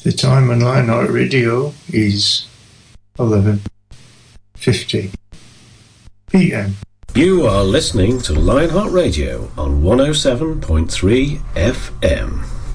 The time on Lionheart Radio is 11:50 p.m. You are listening to Lionheart Radio on 107.3 FM.